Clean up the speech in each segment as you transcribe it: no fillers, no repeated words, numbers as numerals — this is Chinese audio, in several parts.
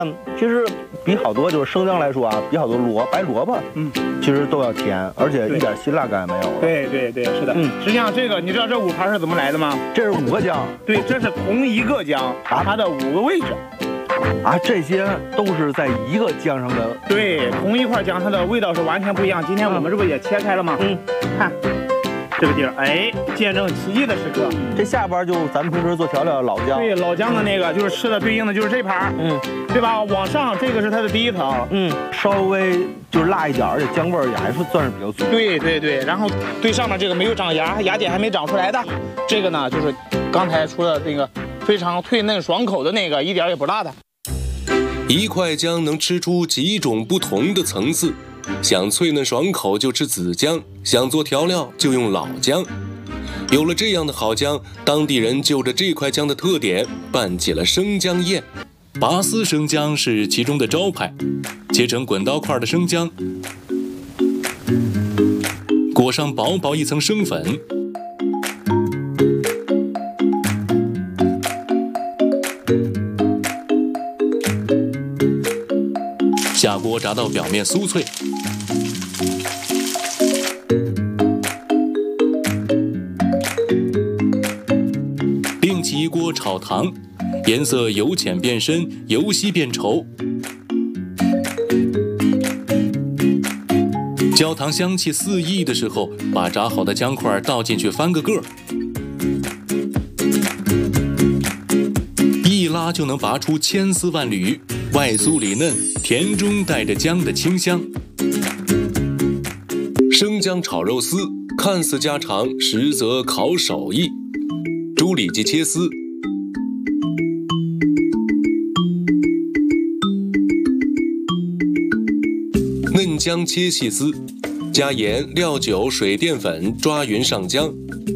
其实比好多就是生姜来说啊，比好多白萝卜，其实都要甜，而且一点辛辣感也没有了。 对，是的。实际上这个你知道这5盘是怎么来的吗？ 这是5个姜。 对，这是同一个姜，它的5个位置。 这些都是在一个姜上的。 对，同一块姜，它的味道是完全不一样。今天我们这不也切开了吗？看。这个地儿，见证奇迹的时刻。 这下边就咱们平时做调料的老姜。 对，老姜的那个就是吃的对应的就是这盘，对吧？往上这个是它的第一层， 稍微就是辣一点，而且姜味儿也还是算是比较足。 对，然后对上面这个没有长芽，芽点还没长出来的，这个呢就是刚才出的那个非常脆嫩爽口的那个，一点也不辣的。 一块姜能吃出几种不同的层次。想脆嫩爽口就吃紫姜，想做调料就用老姜。有了这样的好姜，当地人就着这块姜的特点办起了生姜宴。拔丝生姜是其中的招牌，切成滚刀块的生姜，裹上薄薄一层生粉，下锅炸到表面酥脆，另起一锅炒糖，颜色由浅变深，由稀变稠。焦糖香气四溢的时候，把炸好的姜块倒进去翻个个，一拉就能拔出千丝万缕，外酥里嫩，甜中带着姜的清香。生姜炒肉丝看似家常，实则考手艺。猪里脊切丝，嫩姜切细丝，加盐、料酒、水淀粉抓匀上浆。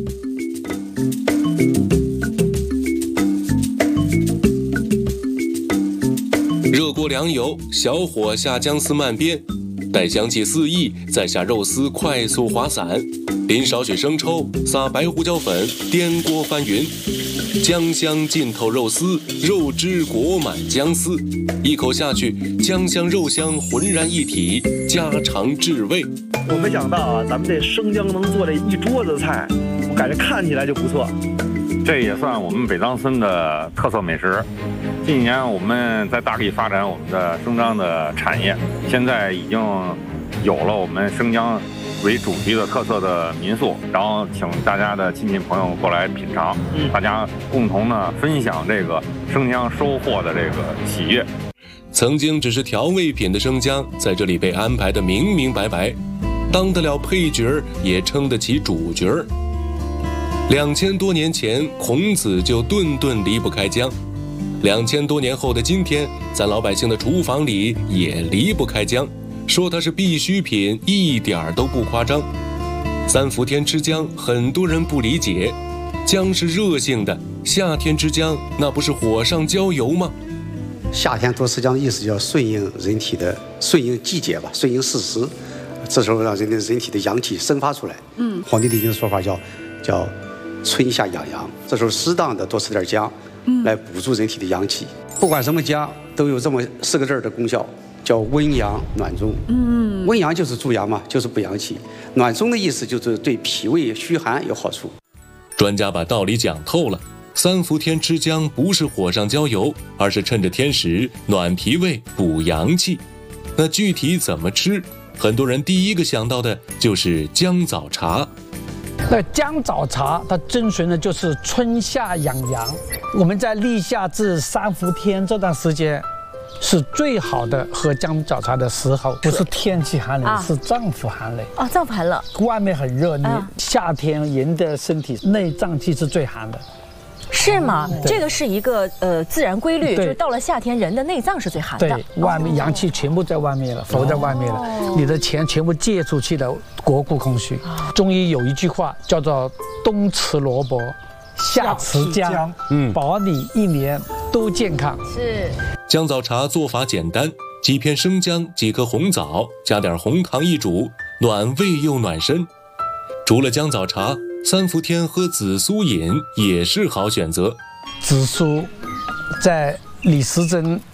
热锅凉油，小火下姜丝慢煸，待香气四溢，再下肉丝快速滑散，淋少许生抽，撒白胡椒粉，颠锅翻匀，姜香浸透肉丝，肉汁裹满姜丝，一口下去，姜香肉香浑然一体，家常至味。 我没想到啊，咱们这生姜能做这一桌子菜，我感觉看起来就不错。 这也算我们北藏村的特色美食。近年我们在大力发展我们的生姜的产业，现在已经有了我们生姜为主题的特色的民宿，然后请大家的亲戚朋友过来品尝，大家共同呢分享这个生姜收获的这个喜悦。 曾经只是调味品的生姜，在这里被安排得明明白白，当得了配角也撑得起主角。2000多年前，孔子就顿顿离不开姜。2000多年后的今天，咱老百姓的厨房里也离不开姜，说它是必需品，一点都不夸张。三伏天吃姜，很多人不理解，姜是热性的，夏天吃姜，那不是火上浇油吗？ 夏天多吃姜的意思叫顺应季节吧，顺应四时，这时候让人体的阳气生发出来。黄帝内经的说法叫春夏养阳，这时候适当的多吃点姜，来补助人体的阳气。不管什么姜，都有这么4个字的功效，叫温阳暖中。温阳就是助阳嘛，就是补阳气；暖中的意思就是对脾胃虚寒有好处。 专家把道理讲透了，三伏天吃姜不是火上浇油，而是趁着天时暖脾胃补阳气。那具体怎么吃？很多人第一个想到的就是姜枣茶。 那姜枣茶它遵循的就是春夏养阳。我们在立夏至三伏天这段时间是最好的喝姜枣茶的时候，不是天气寒冷，是脏腑寒冷。 脏腑寒冷， 外面很热，你夏天人的身体内脏气是最寒的。 是吗？这个是一个自然规律，就是到了夏天，人的内脏是最寒的。 对，外面阳气全部在外面了，浮在外面了，你的钱全部借出去了，国库空虚。中医有一句话叫做“冬吃萝卜，夏吃姜”，保你1年都健康。 是。 姜枣茶做法简单，几片生姜，几颗红枣，加点红糖一煮，暖胃又暖身。除了姜枣茶，三伏天喝紫苏饮也是好选择。 紫苏在李时珍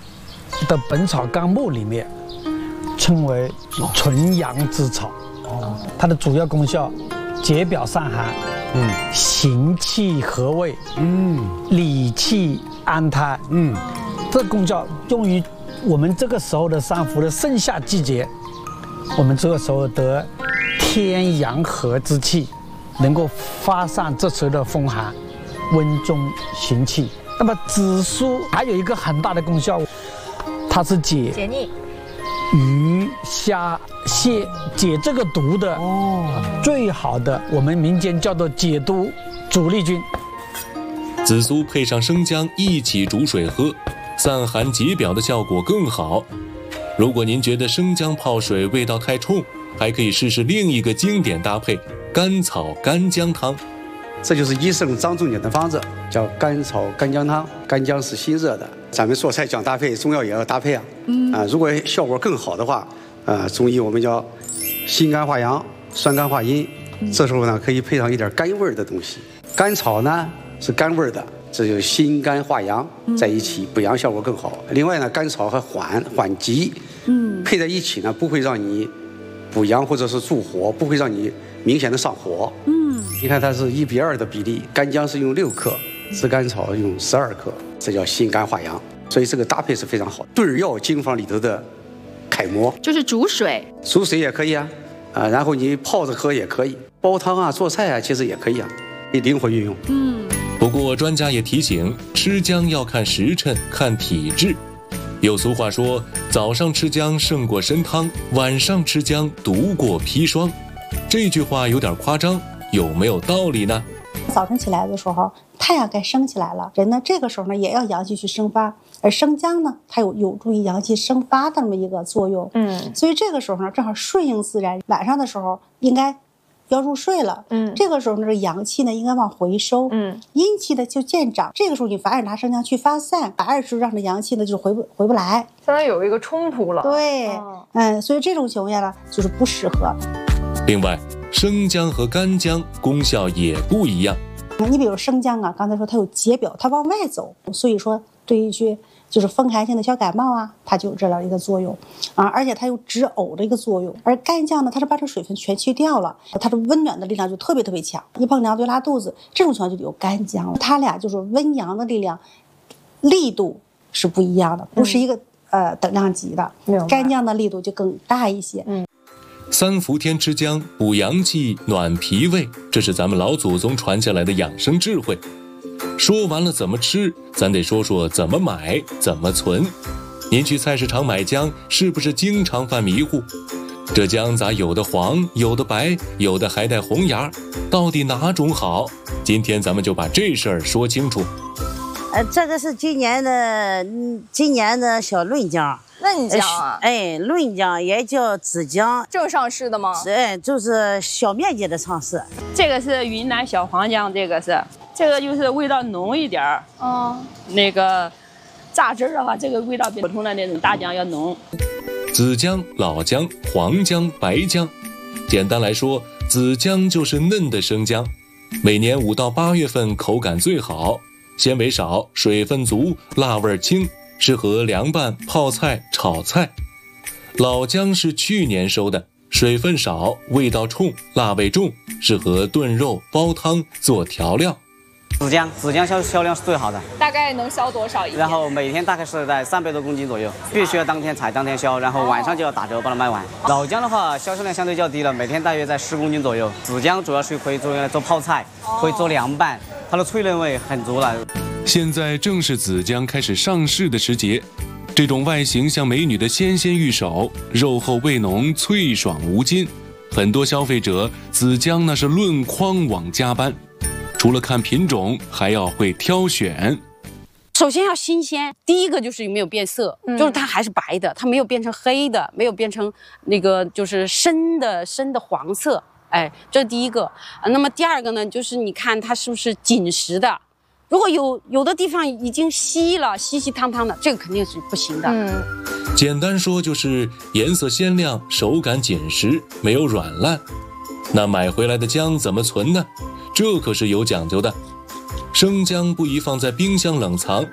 的《本草纲目》里面称为纯阳之草。它的主要功效解表散寒，行气和胃，理气安胎，这功效用于我们这个时候的三伏的盛夏季节，我们这个时候得天阳和之气，能够发散这时候的风寒，温中行气。那么紫苏还有一个很大的功效，它是解腻。 鱼虾蟹解这个毒的最好的，我们民间叫做解毒主力军。 紫苏配上生姜一起煮水喝，散寒解表的效果更好。如果您觉得生姜泡水味道太冲，还可以试试另一个经典搭配甘草干姜汤。 这就是医圣张仲景的方子，叫甘草干姜汤。干姜是辛热的，咱们做菜讲搭配，中药也要搭配啊。如果效果更好的话，中医我们叫辛甘化阳，酸甘化阴。这时候呢，可以配上一点甘味儿的东西。甘草呢是甘味儿的，这就辛甘化阳在一起，补阳效果更好。另外呢，甘草和缓急，配在一起呢，不会让你补阳或者是助火，不会让你明显的上火。你看它是1:2的比例，干姜是用6克，炙甘草用12克，这叫辛甘化阳。所以这个搭配是非常好，对药经方里头的楷模。 就是煮水也可以啊，然后你泡着喝也可以，煲汤啊、做菜啊，其实也可以啊，你灵活运用。 不过专家也提醒，吃姜要看时辰、看体质。有俗话说，早上吃姜胜过参汤，晚上吃姜毒过砒霜。这句话有点夸张，有没有道理呢？ 早晨起来的时候，太阳该升起来了，人呢这个时候呢也要阳气去生发，而生姜呢它有助于阳气生发的这么一个作用。所以这个时候呢正好顺应自然，晚上的时候应该要入睡了。这个时候呢这阳气呢应该往回收，阴气呢就见长。这个时候你反而拿生姜去发散，反而是让这阳气呢就回不来， 相当于有一个冲突了。 对，所以这种情况下呢就是不适合。 另外，生姜和干姜功效也不一样。 你比如生姜啊，刚才说它有解表，它往外走，所以说对于一些就是风寒性的小感冒啊，它就有这样一个作用啊，而且它有止呕的一个作用。而干姜呢，它是把这水分全去掉了，它的温暖的力量就特别强，一碰凉就拉肚子，这种情况就有干姜了。它俩就是温阳的力量，力度是不一样的，不是一个等量级的。干姜的力度就更大一些。 三伏天吃姜补阳气、暖脾胃，这是咱们老祖宗传下来的养生智慧。说完了怎么吃，咱得说说怎么买、怎么存。您去菜市场买姜，是不是经常犯迷糊？这姜咋有的黄，有的白，有的还带红芽，到底哪种好？今天咱们就把这事儿说清楚。 这个是今年的小嫩姜。 嫩姜啊， 嫩姜也叫紫姜， 正上市的吗？ 就是小面积的上市。 这个是云南小黄姜，这个就是味道浓一点儿。那个榨汁的话，这个味道比普通的那种大姜要浓。 紫姜、老姜、黄姜、白姜，简单来说，紫姜就是嫩的生姜，每年5到8月份口感最好，纤维少，水分足，辣味轻。适合凉拌、泡菜、炒菜。老姜是去年收的，水分少，味道冲，辣味重，适合炖肉、煲汤、做调料。 紫姜销量是最好的， 大概能销多少一天？ 然后每天大概是在300多公斤左右，必须要当天采当天销，然后晚上就要打折把它卖完。老姜的话销售量相对较低了，每天大约在10公斤左右。紫姜主要是可以做用来做泡菜，可以做凉拌，它的脆嫩味很足了。 现在正是紫姜开始上市的时节，这种外形像美女的纤纤玉手，肉厚味浓，脆爽无筋。很多消费者紫姜那是论筐往加班，除了看品种，还要会挑选。 首先要新鲜，第一个就是有没有变色，就是它还是白的，它没有变成黑的，没有变成那个就是深的黄色，这是第一个。那么第二个呢，就是你看它是不是紧实的。如果有的地方已经稀了，稀汤汤的，这个肯定是不行的。 简单说就是颜色鲜亮，手感紧实，没有软烂。那买回来的姜怎么存呢？这可是有讲究的。生姜不宜放在冰箱冷藏，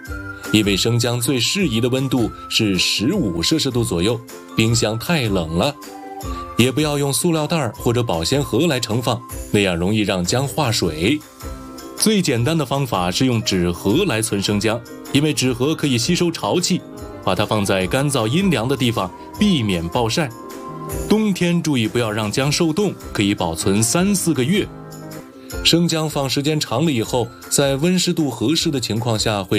因为生姜最适宜的温度是15摄氏度左右，冰箱太冷了。也不要用塑料袋或者保鲜盒来盛放，那样容易让姜化水。最简单的方法是用纸盒来存生姜，因为纸盒可以吸收潮气，把它放在干燥阴凉的地方，避免暴晒。冬天注意不要让姜受冻，可以保存3-4个月。生姜放时间长了以后，在温湿度合适的情况下会